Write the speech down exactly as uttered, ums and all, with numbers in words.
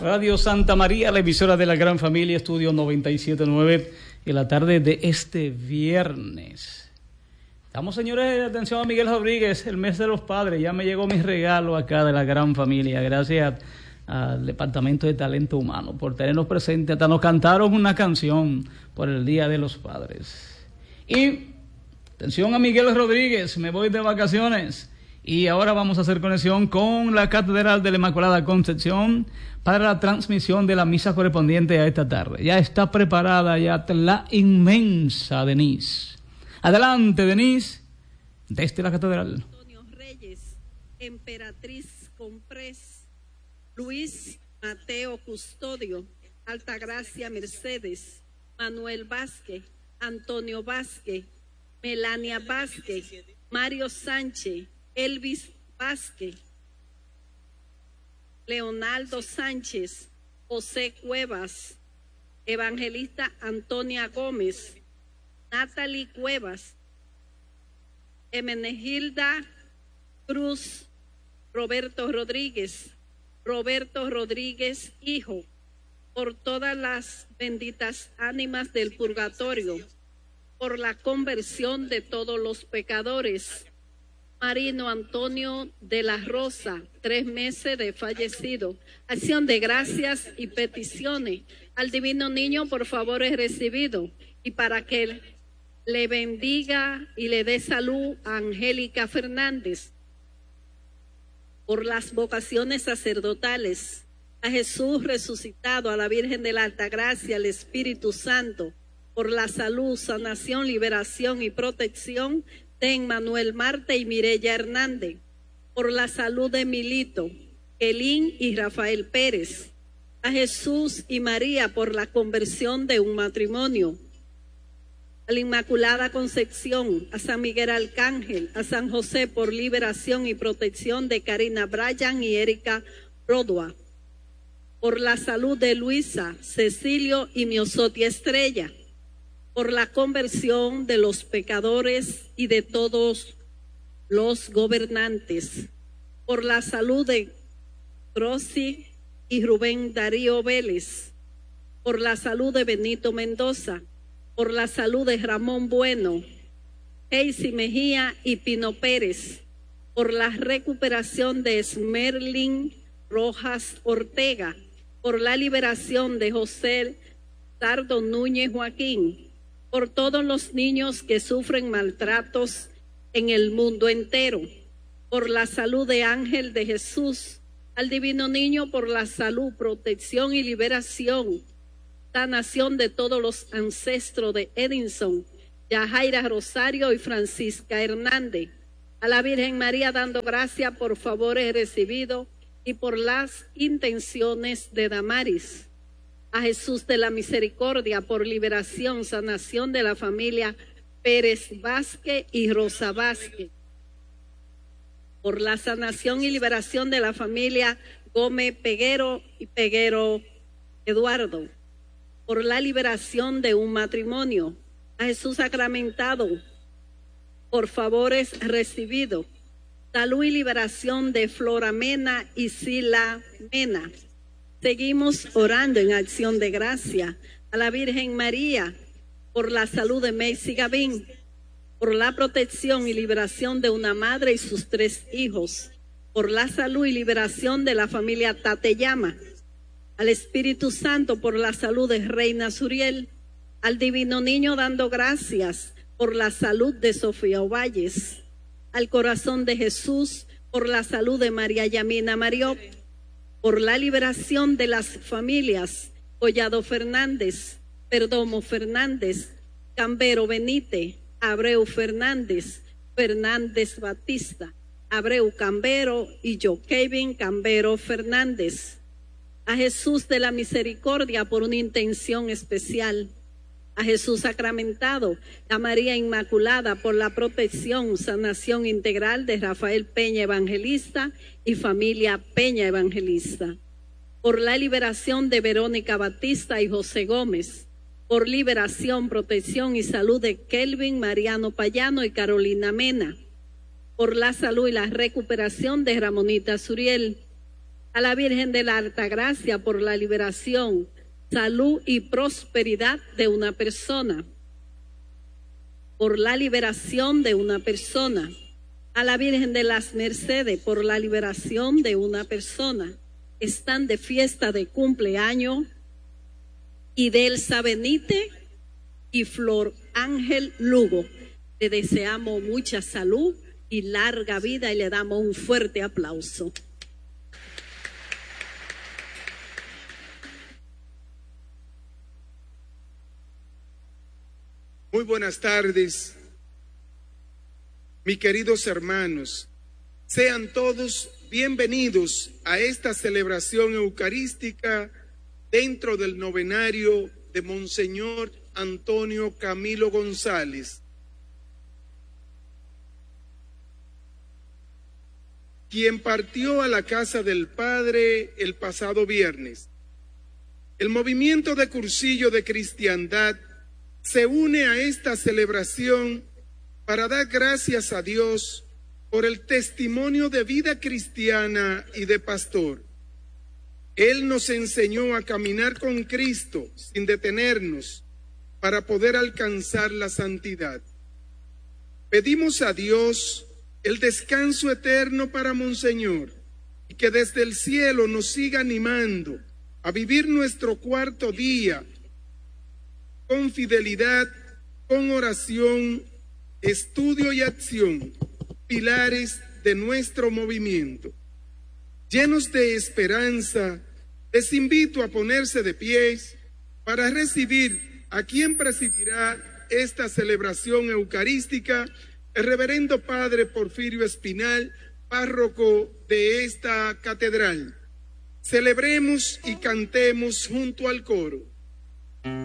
Radio Santa María, la emisora de la gran familia, estudio noventa y siete punto nueve, en la tarde de este viernes. Estamos, señores, atención a Miguel Rodríguez, el mes de los padres. Ya me llegó mi regalo acá de la gran familia, gracias al Departamento de Talento Humano por tenernos presentes. Hasta nos cantaron una canción por el Día de los Padres. Y atención a Miguel Rodríguez, me voy de vacaciones. Y ahora vamos a hacer conexión con la Catedral de la Inmaculada Concepción para la transmisión de la misa correspondiente a esta tarde. Ya está preparada ya la inmensa Denise. Adelante, Denise, desde la Catedral. Antonio Reyes, Emperatriz Comprés, Luis Mateo Custodio, Altagracia Mercedes, Manuel Vázquez, Antonio Vázquez, Melania Vázquez, Mario Sánchez, Elvis Vázquez, Leonardo Sánchez, José Cuevas, Evangelista Antonia Gómez, Natalie Cuevas, Emenegilda Cruz, Roberto Rodríguez, Roberto Rodríguez, hijo, por todas las benditas ánimas del purgatorio, por la conversión de todos los pecadores. Marino Antonio de la Rosa, tres meses de fallecido. Acción de gracias y peticiones al Divino Niño por favores recibidos y para que le bendiga y le dé salud a Angélica Fernández. Por las vocaciones sacerdotales, a Jesús resucitado, a la Virgen de la Altagracia, al Espíritu Santo, por la salud, sanación, liberación y protección de Manuel Marte y Mireya Hernández, por la salud de Milito, Elín y Rafael Pérez, a Jesús y María por la conversión de un matrimonio, a la Inmaculada Concepción, a San Miguel Arcángel, a San José por liberación y protección de Karina Bryan y Erika Rodua, por la salud de Luisa, Cecilio y Miosotti Estrella, por la conversión de los pecadores y de todos los gobernantes, por la salud de Rosy y Rubén Darío Vélez, por la salud de Benito Mendoza, por la salud de Ramón Bueno, Heisy Mejía y Pino Pérez, por la recuperación de Esmerlin Rojas Ortega, por la liberación de José Sardo Núñez Joaquín, por todos los niños que sufren maltratos en el mundo entero, por la salud de Ángel de Jesús, al Divino Niño por la salud, protección y liberación, sanación de todos los ancestros de Edinson, Yajaira Rosario y Francisca Hernández, a la Virgen María dando gracias por favores recibidos y por las intenciones de Damaris, a Jesús de la Misericordia por liberación, sanación de la familia Pérez Vázquez y Rosa Vázquez, por la sanación y liberación de la familia Gómez Peguero y Peguero Eduardo, por la liberación de un matrimonio, a Jesús sacramentado por favores recibidos, salud y liberación de Flora Mena y Sila Mena. Seguimos orando en acción de gracia a la Virgen María por la salud de Macy Gavín, por la protección y liberación de una madre y sus tres hijos, por la salud y liberación de la familia Tateyama, al Espíritu Santo por la salud de Reina Suriel, al Divino Niño dando gracias por la salud de Sofía Ovalles, al Corazón de Jesús por la salud de María Yamina Mariop, por la liberación de las familias Collado Fernández, Perdomo Fernández, Cambero Benítez, Abreu Fernández, Fernández Batista, Abreu Cambero y yo, Kevin Cambero Fernández, a Jesús de la Misericordia por una intención especial, a Jesús sacramentado, a María Inmaculada por la protección, sanación integral de Rafael Peña Evangelista y familia Peña Evangelista, por la liberación de Verónica Batista y José Gómez, por liberación, protección y salud de Kelvin Mariano Payano y Carolina Mena, por la salud y la recuperación de Ramonita Suriel, a la Virgen de la Altagracia por la liberación, salud y prosperidad de una persona, por la liberación de una persona, a la Virgen de las Mercedes por la liberación de una persona. Están de fiesta de cumpleaños Idelsa Benítez y Flor Ángel Lugo. Le deseamos mucha salud y larga vida y le damos un fuerte aplauso. Muy buenas tardes, mis queridos hermanos. Sean todos bienvenidos a esta celebración eucarística dentro del novenario de Monseñor Antonio Camilo González, quien partió a la casa del Padre el pasado viernes. El movimiento de Cursillo de Cristiandad se une a esta celebración para dar gracias a Dios por el testimonio de vida cristiana y de pastor. Él nos enseñó a caminar con Cristo sin detenernos para poder alcanzar la santidad. Pedimos a Dios el descanso eterno para Monseñor y que desde el cielo nos siga animando a vivir nuestro cuarto día con fidelidad, con oración, estudio y acción, pilares de nuestro movimiento. Llenos de esperanza, les invito a ponerse de pies para recibir a quien presidirá esta celebración eucarística, el reverendo Padre Porfirio Espinal, párroco de esta catedral. Celebremos y cantemos junto al coro.